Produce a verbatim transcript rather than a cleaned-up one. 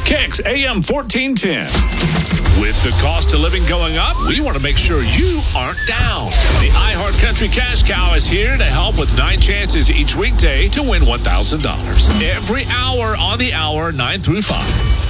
Kicks A M fourteen ten. With the cost of living going up, we want to make sure you aren't down. The iHeart Country Cash Cow is here to help with nine chances each weekday to win one thousand dollars. Every hour on the hour, nine through five.